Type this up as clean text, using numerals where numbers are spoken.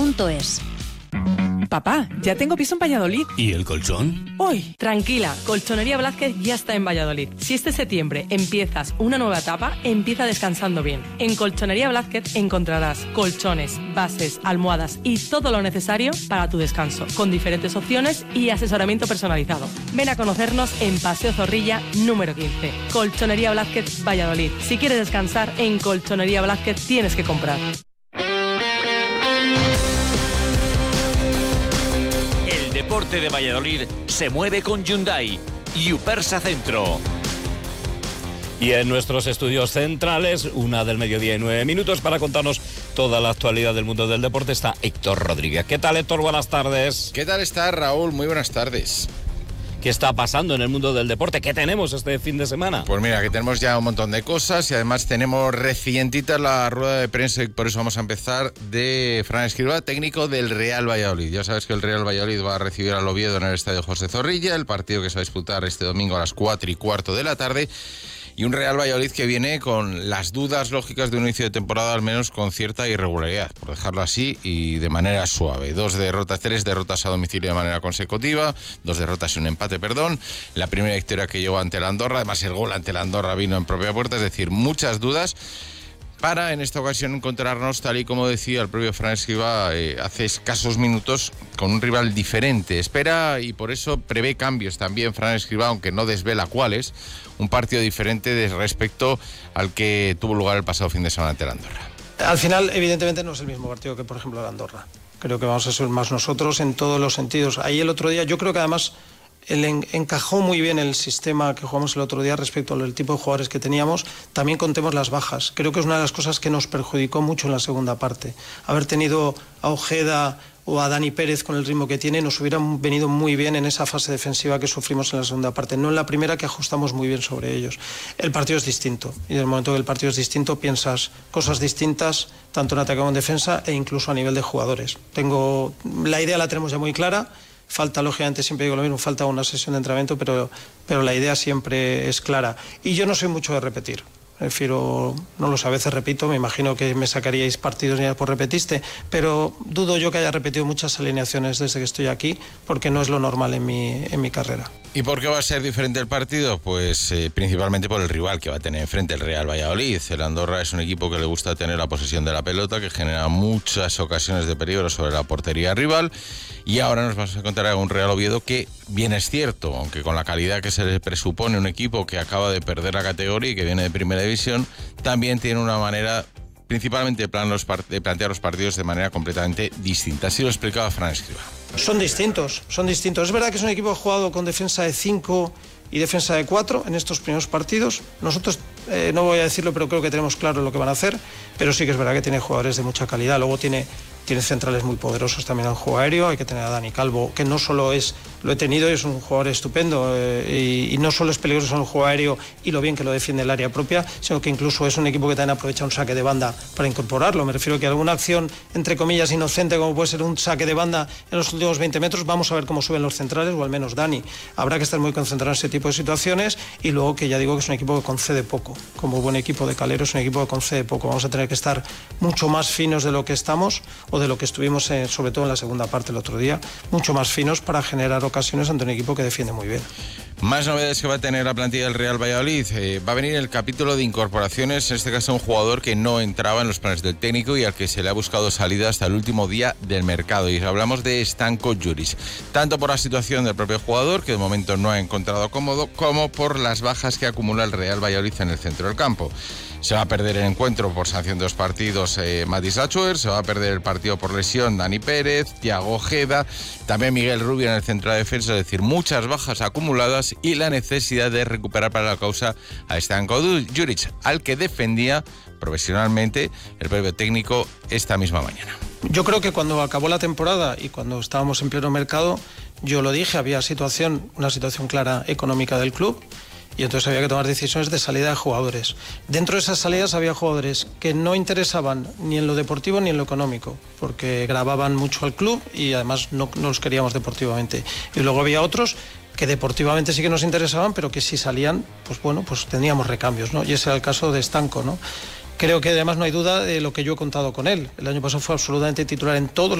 colchonería.es. Papá, ya tengo piso en Valladolid. ¿Y el colchón? ¡Uy! Tranquila, Colchonería Blázquez ya está en Valladolid. Si este septiembre empiezas una nueva etapa, empieza descansando bien. En Colchonería Blázquez encontrarás colchones, bases, almohadas y todo lo necesario para tu descanso, con diferentes opciones y asesoramiento personalizado. Ven a conocernos en Paseo Zorrilla, número 15. Colchonería Blázquez, Valladolid. Si quieres descansar, en Colchonería Blázquez tienes que comprar. El deporte de Valladolid se mueve con Hyundai y Upersa Centro. Y en nuestros estudios centrales, 1:09 para contarnos toda la actualidad del mundo del deporte, está Héctor Rodríguez. ¿Qué tal, Héctor? Buenas tardes. ¿Qué tal está, Raúl? Muy buenas tardes. ¿Qué está pasando en el mundo del deporte? ¿Qué tenemos este fin de semana? Pues mira, que tenemos ya un montón de cosas y además tenemos recientita la rueda de prensa y por eso vamos a empezar de Fran Escribá, técnico del Real Valladolid. Ya sabes que el Real Valladolid va a recibir al Oviedo en el Estadio José Zorrilla, el partido que se va a disputar este domingo a las 4:15 de la tarde. Y un Real Valladolid que viene con las dudas lógicas de un inicio de temporada, al menos con cierta irregularidad, por dejarlo así y de manera suave. 3 derrotas a domicilio de manera consecutiva, 2 derrotas y un empate, La primera victoria que llegó ante el Andorra, además el gol ante el Andorra vino en propia puerta, es decir, muchas dudas. Para en esta ocasión encontrarnos, tal y como decía el propio Fran Escribá hace escasos minutos, con un rival diferente. Espera y por eso prevé cambios también Fran Escribá, aunque no desvela cuáles. Un partido diferente respecto al que tuvo lugar el pasado fin de semana ante el Andorra. Al final, evidentemente, no es el mismo partido que, por ejemplo, el Andorra. Creo que vamos a ser más nosotros en todos los sentidos. Ahí el otro día, yo creo que además él encajó muy bien el sistema que jugamos el otro día respecto al tipo de jugadores que teníamos. También contemos las bajas. Creo que es una de las cosas que nos perjudicó mucho en la segunda parte. Haber tenido a Ojeda o a Dani Pérez con el ritmo que tiene nos hubieran venido muy bien en esa fase defensiva que sufrimos en la segunda parte, no en la primera, que ajustamos muy bien sobre ellos. El partido es distinto y en el momento que el partido es distinto piensas cosas distintas tanto en ataque como en defensa e incluso a nivel de jugadores. La idea la tenemos ya muy clara. Falta, lógicamente, siempre digo lo mismo, falta una sesión de entrenamiento, pero la idea siempre es clara. Y yo no soy mucho de repetir. Prefiero, no lo sé, a veces repito, me imagino que me sacaríais partidos ya por repetiste, pero dudo yo que haya repetido muchas alineaciones desde que estoy aquí, porque no es lo normal en mi carrera. ¿Y por qué va a ser diferente el partido? Pues principalmente por el rival que va a tener enfrente, el Real Valladolid. El Andorra es un equipo que le gusta tener la posesión de la pelota, que genera muchas ocasiones de peligro sobre la portería rival. Y ahora nos vamos a encontrar a un Real Oviedo que, bien es cierto, aunque con la calidad que se le presupone un equipo que acaba de perder la categoría y que viene de primera división, también tiene una manera principalmente de plantear los partidos de manera completamente distinta. Así lo explicaba Fran Escribá. Son distintos. Es verdad que es un equipo jugado con defensa de 5 y defensa de 4 en estos primeros partidos. Nosotros, no voy a decirlo, pero creo que tenemos claro lo que van a hacer, pero sí que es verdad que tiene jugadores de mucha calidad. Luego tiene centrales muy poderosos también en juego aéreo. Hay que tener a Dani Calvo, que no solo lo he tenido y es un jugador estupendo, y no solo es peligroso en el juego aéreo y lo bien que lo defiende el área propia, sino que incluso es un equipo que también aprovecha un saque de banda para incorporarlo. Me refiero a que alguna acción, entre comillas, inocente, como puede ser un saque de banda en los últimos 20 metros, vamos a ver cómo suben los centrales, o al menos Dani. Habrá que estar muy concentrado en ese tipo de situaciones, y luego que ya digo que es un equipo que concede poco. Como buen equipo de Calero, es un equipo que concede poco. Vamos a tener que estar mucho más finos de lo que estamos, o de lo que estuvimos sobre todo en la segunda parte el otro día, mucho más finos para generar ocasiones ante un equipo que defiende muy bien. Más novedades que va a tener la plantilla del Real Valladolid. Va a venir el capítulo de incorporaciones, en este caso un jugador que no entraba en los planes del técnico y al que se le ha buscado salida hasta el último día del mercado. Y hablamos de Stanko Juric, tanto por la situación del propio jugador, que de momento no ha encontrado cómodo, como por las bajas que acumula el Real Valladolid en el centro del campo. Se va a perder el encuentro por sanción de 2 partidos Matis Lachuer, se va a perder el partido por lesión Dani Pérez, Thiago Ojeda, también Miguel Rubio en el centro de defensa, es decir, muchas bajas acumuladas y la necesidad de recuperar para la causa a Stanko Juric, al que defendía profesionalmente el propio técnico esta misma mañana. Yo creo que cuando acabó la temporada y cuando estábamos en pleno mercado, yo lo dije, había una situación clara económica del club, y entonces había que tomar decisiones de salida de jugadores. Dentro de esas salidas había jugadores que no interesaban ni en lo deportivo ni en lo económico, porque grababan mucho al club y además no los queríamos deportivamente. Y luego había otros que deportivamente sí que nos interesaban, pero que si salían, pues teníamos recambios, ¿no? Y ese era el caso de Stanko, ¿no? Creo que además no hay duda de lo que yo he contado con él. El año pasado fue absolutamente titular en todos